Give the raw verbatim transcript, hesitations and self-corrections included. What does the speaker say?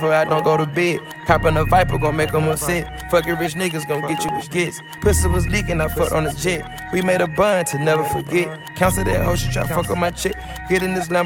before I don't go to bed. Coppin' a Viper, gon' make them upset. Fucking rich niggas gon' get you gets. Pussy was leaking, I fucked on the jet. We made a bun to never forget. Cancel that hoe, she try fuck on my chick. Get in this Lambo.